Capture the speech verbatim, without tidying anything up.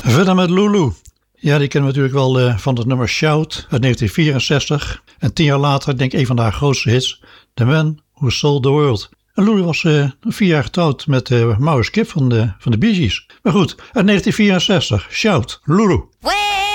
Verder met Lulu. Ja, die kennen we natuurlijk wel uh, van het nummer Shout uit negentien vierenzestig. En tien jaar later denk ik een van haar grootste hits, The Man Who Sold the World. En Lulu was uh, vier jaar getrouwd met uh, Maurice Gibb van de, van de Bee Gees. Maar goed, uit negentien vierenzestig, Shout, Lulu.